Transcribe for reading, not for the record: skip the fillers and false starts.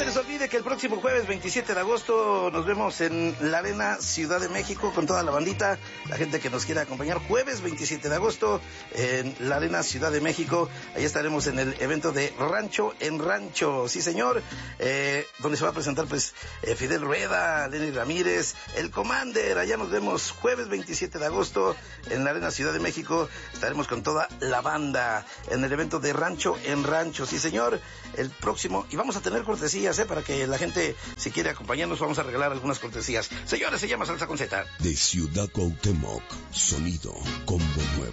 les olvide que el próximo jueves 27 de agosto nos vemos en la Arena Ciudad de México con toda la bandita, la gente que nos quiera acompañar. Jueves 27 de agosto en la Arena Ciudad de México. Ahí estaremos en el evento de Rancho en Rancho, sí señor, donde se va a presentar pues Fidel Rueda, Lenny Ramírez, el Commander. Allá nos vemos jueves 27 de agosto en la Arena Ciudad de México. Estaremos con toda la banda en el evento de Rancho en Rancho, sí señor, el próximo, y vamos a tener cortesías, para que la gente, si quiere acompañarnos, vamos a regalar algunas cortesías. Señores, se llama Salsa con Z. De Ciudad Cuauhtémoc, sonido Combo Nuevo.